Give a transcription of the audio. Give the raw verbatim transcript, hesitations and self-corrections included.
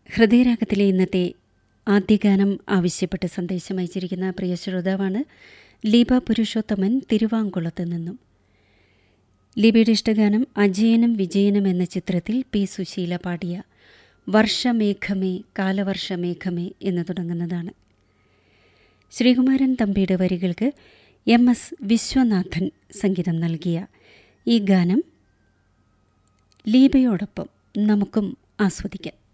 ഹൃദയരാഗത്തിലെ ഇന്നത്തെ ആദ്യഗാനം ആവശ്യപ്പെട്ട് സന്ദേശം അയച്ചിരിക്കുന്ന പ്രിയ ശ്രോതാവാണ് ലീബ പുരുഷോത്തമൻ തിരുവാങ്കുളത്ത് നിന്നും. ലീബയുടെ ഇഷ്ടഗാനം അജയനും വിജയനും എന്ന ചിത്രത്തിൽ പി സുശീല പാടിയ വർഷമേഘമേ കാലവർഷമേഘമേ എന്ന് തുടങ്ങുന്നതാണ്. ശ്രീകുമാരൻ തമ്പിയുടെ വരികൾക്ക് എം എസ് വിശ്വനാഥൻ സംഗീതം നൽകിയ ഈ ഗാനം ലീബയോടൊപ്പം നമുക്കും ആസ്വദിക്കാം.